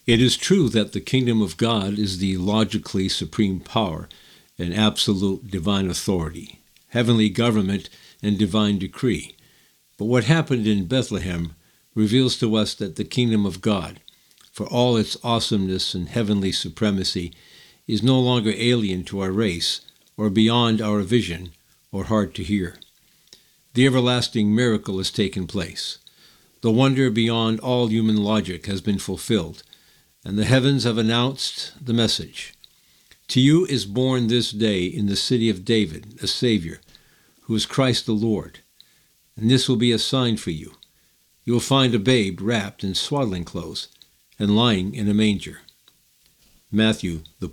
It is true that the kingdom of God is the logically supreme power and absolute divine authority, heavenly government, and divine decree. But what happened in Bethlehem reveals to us that the kingdom of God, for all its awesomeness and heavenly supremacy, is no longer alien to our race or beyond our vision or hard to hear. The everlasting miracle has taken place. The wonder beyond all human logic has been fulfilled, and the heavens have announced the message. To you is born this day in the city of David a Savior, who is Christ the Lord. And this will be a sign for you. You will find a babe wrapped in swaddling clothes and lying in a manger. Matthew, the